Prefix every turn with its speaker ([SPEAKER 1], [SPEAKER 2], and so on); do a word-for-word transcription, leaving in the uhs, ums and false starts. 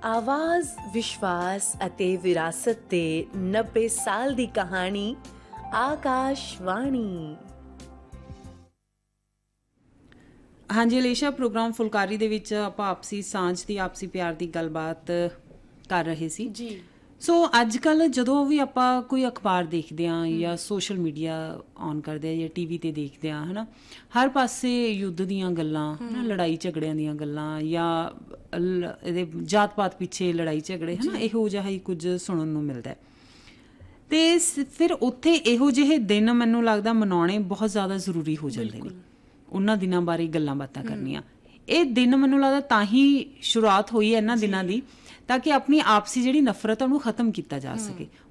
[SPEAKER 1] ਆਵਾਜ਼, ਵਿਸ਼ਵਾਸ ਅਤੇ ਵਿਰਾਸਤ ਦੇ ਨੱਬੇ ਸਾਲ ਦੀ ਕਹਾਣੀ ਆਕਾਸ਼ਵਾਣੀ।
[SPEAKER 2] ਹਾਂਜੀ ਅਲੀਸ਼ਾ, ਪ੍ਰੋਗਰਾਮ ਫੁਲਕਾਰੀ ਦੇ ਵਿੱਚ ਆਪਾਂ ਆਪਸੀ ਸਾਂਝ ਦੀ, ਆਪਸੀ ਪਿਆਰ ਦੀ ਗੱਲਬਾਤ ਕਰ ਰਹੇ ਸੀ
[SPEAKER 1] ਜੀ।
[SPEAKER 2] ਸੋ ਅੱਜ ਕੱਲ੍ਹ ਜਦੋਂ ਵੀ ਆਪਾਂ ਕੋਈ ਅਖਬਾਰ ਦੇਖਦੇ ਹਾਂ ਜਾਂ ਸੋਸ਼ਲ ਮੀਡੀਆ ਔਨ ਕਰਦੇ ਹਾਂ ਜਾਂ ਟੀ ਵੀ 'ਤੇ ਦੇਖਦੇ ਹਾਂ, ਹੈ ਨਾ, ਹਰ ਪਾਸੇ ਯੁੱਧ ਦੀਆਂ ਗੱਲਾਂ, ਹੈ ਨਾ, ਲੜਾਈ ਝਗੜਿਆਂ ਦੀਆਂ ਗੱਲਾਂ, ਜਾਂ ਇਹਦੇ ਜਾਤ ਪਾਤ ਪਿੱਛੇ ਲੜਾਈ ਝਗੜੇ, ਹੈ ਨਾ, ਇਹੋ ਜਿਹਾ ਹੀ ਕੁਝ ਸੁਣਨ ਨੂੰ ਮਿਲਦਾ। ਅਤੇ ਫਿਰ ਉੱਥੇ ਇਹੋ ਜਿਹੇ ਦਿਨ ਮੈਨੂੰ ਲੱਗਦਾ ਮਨਾਉਣੇ ਬਹੁਤ ਜ਼ਿਆਦਾ ਜ਼ਰੂਰੀ ਹੋ ਜਾਂਦੇ ਨੇ। ਉਹਨਾਂ ਦਿਨਾਂ ਬਾਰੇ ਗੱਲਾਂ ਬਾਤਾਂ ਕਰਨੀਆਂ, ਇਹ ਦਿਨ ਮੈਨੂੰ ਲੱਗਦਾ ਤਾਂ ਹੀ ਸ਼ੁਰੂਆਤ ਹੋਈ ਹੈ ਇਹਨਾਂ ਦਿਨਾਂ ਦੀ, ਤਾਂ ਕਿ ਆਪਣੀ ਆਪਸੀ ਜਿਹੜੀ ਨਫ਼ਰਤ ਆ ਉਹਨੂੰ ਖ਼ਤਮ ਕੀਤਾ ਜਾ ਸਕੇ।